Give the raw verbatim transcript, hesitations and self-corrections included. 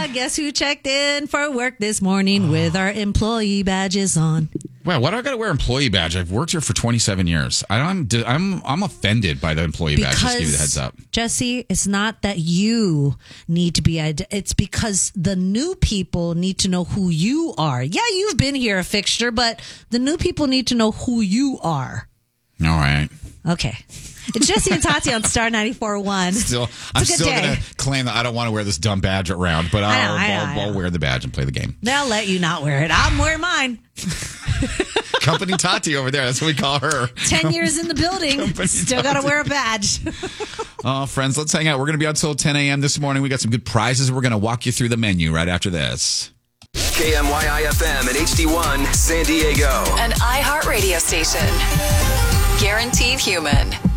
Guess who checked in for work this morning with our employee badges on? Well, why do I got to wear an employee badge? I've worked here for twenty-seven years. I don't, I'm I'm I'm offended by the employee badge. Just to give you the heads up. Jesse, it's not that you need to be. It's because the new people need to know who you are. Yeah, you've been here a fixture, but the new people need to know who you are. All right. Okay. It's Jesse and Tati on Star ninety-four point one. Still, I'm still going to claim that I don't want to wear this dumb badge around, but I'll, I know, I know, I'll, I know. I'll wear the badge and play the game. They'll let you not wear it. I'm wearing mine. Company Tati over there. That's what we call her. Ten years in the building. Company Still got to wear a badge. Oh, friends, let's hang out. We're going to be out until ten a.m. this morning. We got some good prizes. We're going to walk you through the menu right after this. K M Y I F M and H D one San Diego. An iHeart radio station. Guaranteed human.